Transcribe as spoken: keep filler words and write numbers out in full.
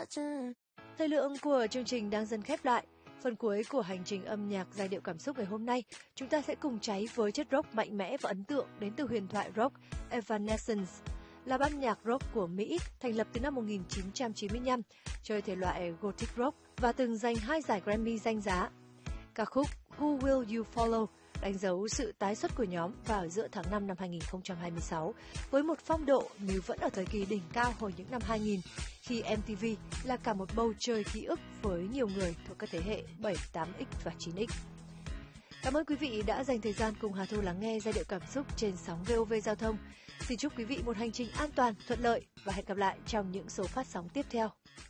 Thời lượng của chương trình đang dần khép lại. Phần cuối của hành trình âm nhạc giai điệu cảm xúc ngày hôm nay, chúng ta sẽ cùng cháy với chất rock mạnh mẽ và ấn tượng đến từ huyền thoại rock Evanescence, là ban nhạc rock của Mỹ thành lập từ năm một nghìn chín trăm chín mươi lăm, chơi thể loại gothic rock và từng giành hai giải Grammy danh giá. Ca khúc Who Will You Follow đánh dấu sự tái xuất của nhóm vào giữa tháng năm năm hai nghìn không trăm hai mươi sáu với một phong độ như vẫn ở thời kỳ đỉnh cao hồi những năm hai nghìn, khi em tê vê là cả một bầu trời ký ức với nhiều người thuộc các thế hệ bảy, tám x và chín x. Cảm ơn quý vị đã dành thời gian cùng Hà Thu lắng nghe giai điệu cảm xúc trên sóng vê o vê Giao thông. Xin chúc quý vị một hành trình an toàn, thuận lợi và hẹn gặp lại trong những số phát sóng tiếp theo.